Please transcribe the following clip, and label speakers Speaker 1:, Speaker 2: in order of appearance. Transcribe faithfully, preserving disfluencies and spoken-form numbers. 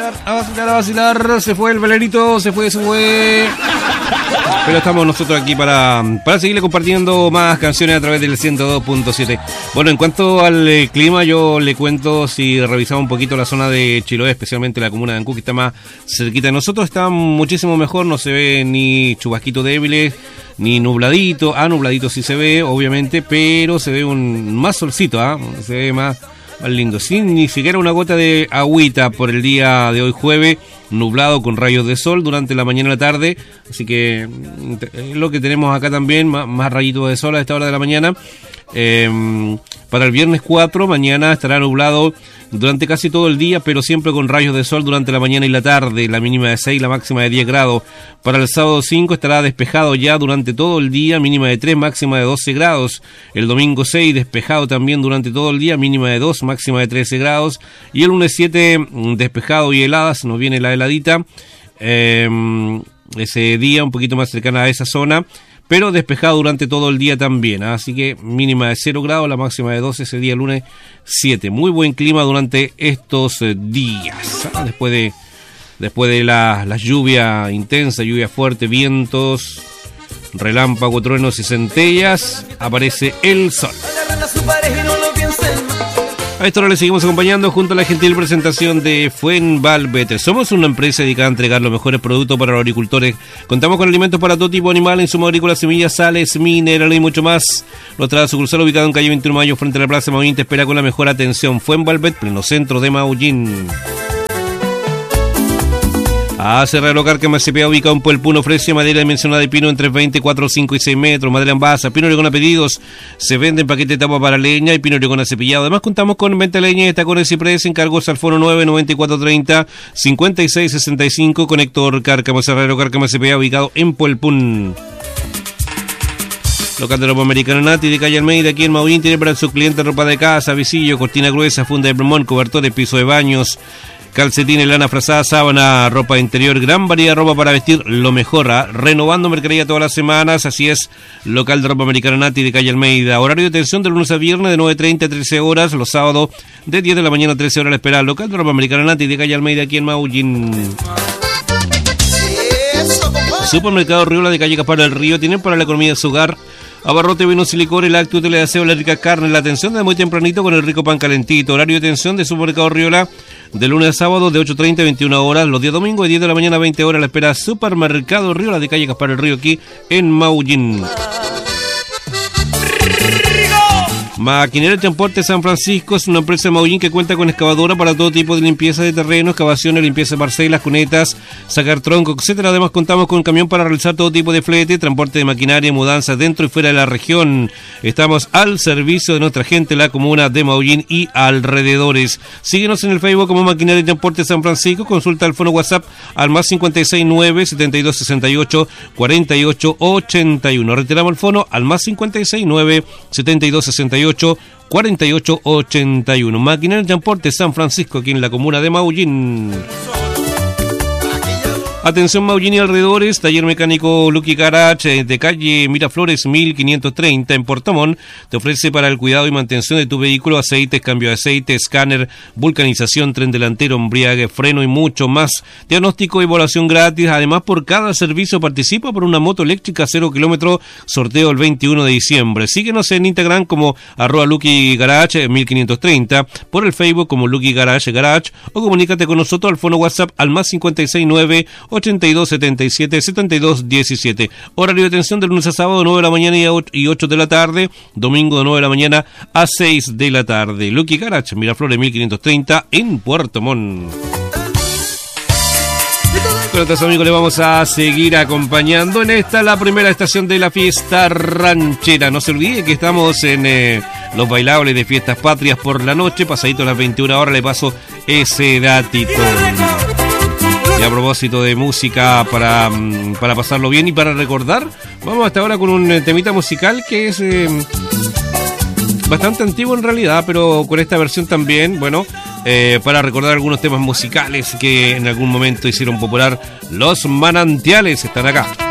Speaker 1: a vacilar, a vacilar. Se fue el velerito, se fue, se fue. Pero estamos nosotros aquí para, para seguirle compartiendo más canciones a través del ciento dos punto siete. Bueno, en cuanto al eh, clima, yo le cuento, si revisamos un poquito la zona de Chiloé, especialmente la comuna de Ancú, que está más cerquita de nosotros, está muchísimo mejor, no se ve ni chubasquitos débiles, ni nubladito. Ah, nubladito sí se ve, obviamente, pero se ve un más solcito, ¿ah? ¿eh? Se ve más, más lindo, sin ni siquiera una gota de agüita por el día de hoy jueves, nublado con rayos de sol durante la mañana y la tarde, así que es lo que tenemos acá también, más, más rayitos de sol a esta hora de la mañana. Eh, para el viernes cuatro, mañana estará nublado durante casi todo el día, pero siempre con rayos de sol durante la mañana y la tarde, la mínima de seis, la máxima de diez grados. Para el sábado cinco estará despejado ya durante todo el día, mínima de tres, máxima de doce grados. El domingo seis, despejado también durante todo el día, mínima de dos, máxima de trece grados. Y el lunes siete, despejado y heladas, nos viene la heladita, eh, ese día un poquito más cercana a esa zona, pero despejado durante todo el día también, ¿eh? Así que mínima de cero grados, la máxima de doce ese día lunes siete. Muy buen clima durante estos eh, días, ¿eh? Después de después de la, la lluvia intensa, lluvia fuerte, vientos, relámpago, truenos y centellas, aparece el sol. A esta hora le seguimos acompañando junto a la gentil presentación de Fuenvalvete. Somos una empresa dedicada a entregar los mejores productos para los agricultores. Contamos con alimentos para todo tipo de animales, insumos agrícolas, semillas, sales, minerales y mucho más. Nuestra sucursal ubicada en calle veintiuno de mayo frente a la Plaza Maullín te espera con la mejor atención. Fuenvalvete, pleno centro de Maullín. A Cerrero Cárcamo S P A, ubicado en Puelpún, ofrece madera dimensionada de pino entre veinte, cuatro, cinco y seis metros, madera en basa, pino oregón a pedidos, se vende en paquete de tapa para leña y pino oregón acepillado. Además contamos con venta de leña y tacones ciprés, encargos al fono nueve noventa y cuatro treinta cincuenta y seis sesenta y cinco, Conector Cárcamo, Cerrero Cárcamo S P A, ubicado en Puelpún. Local de ropa americana Nati de calle Almeida, aquí en Maullín, tiene para sus clientes ropa de casa, visillo, cortina gruesa, funda de plumón, cobertores, piso de baños, calcetines, lana frazada, sábana, ropa interior, gran variedad de ropa para vestir, lo mejor, ¿eh? Renovando mercadería todas las semanas, así es, local de ropa americana Nati de calle Almeida. Horario de atención de lunes a viernes de nueve treinta a trece horas, los sábados de diez de la mañana a trece horas la espera. Local de ropa americana Nati de calle Almeida, aquí en Maullín. Supermercado Riola de calle Caspar del Río, tienen para la economía de su hogar abarrote, vinos y licores, lácteos, tele de aseo, la rica carne, la atención de muy tempranito con el rico pan calentito. Horario de atención de Supermercado Riola de lunes a sábado de ocho treinta a veintiuna horas, los días domingos de diez de la mañana a veinte horas la espera. Supermercado Riola de calle Caspar del Río, aquí en Maullín. Maquinaria de Transporte San Francisco es una empresa de Maullín que cuenta con excavadora para todo tipo de limpieza de terreno, excavaciones, limpieza de parcelas, cunetas, sacar tronco, etcétera. Además contamos con un camión para realizar todo tipo de flete, transporte de maquinaria, mudanza dentro y fuera de la región. Estamos al servicio de nuestra gente, la comuna de Maullín y alrededores. Síguenos en el Facebook como Maquinaria de Transporte San Francisco, consulta el fono WhatsApp al más cinco seis nueve, setenta y dos sesenta y ocho, cuarenta y ocho ochenta y uno. Retiramos el fono al más cinco seis nueve, setenta y dos sesenta y ocho, cuarenta y ocho ochenta y uno. Maquinaria de Transporte San Francisco, aquí en la comuna de Maullín. Atención Maullín y alrededores, taller mecánico Lucky Garage de calle Miraflores mil quinientos treinta en Puerto Montt, te ofrece para el cuidado y mantención de tu vehículo aceites, cambio de aceite, escáner, vulcanización, tren delantero, embriague, freno y mucho más. Diagnóstico y evaluación gratis. Además, por cada servicio participa por una moto eléctrica cero kilómetros, sorteo el veintiuno de diciembre. Síguenos en Instagram como arroba Lucky Garage mil quinientos treinta, por el Facebook como Lucky Garage Garage, o comunícate con nosotros al fono WhatsApp al más cinco seis nueve, ochenta y dos setenta y siete, setenta y dos diecisiete. Horario de atención de lunes a sábado nueve de la mañana y ocho de la tarde, domingo de nueve de la mañana a seis de la tarde. Lucky Garage, Miraflores mil quinientos treinta en Puerto Montt. Con otros amigos le vamos a seguir acompañando en esta, la primera estación de la fiesta ranchera. No se olvide que estamos en eh, los bailables de fiestas patrias por la noche, pasadito a las veintiuna horas le paso ese datito. Y a propósito de música para, para pasarlo bien y para recordar, vamos hasta ahora con un temita musical que es eh, bastante antiguo en realidad, pero con esta versión también, bueno, eh, para recordar algunos temas musicales que en algún momento hicieron popular. Los Manantiales están acá.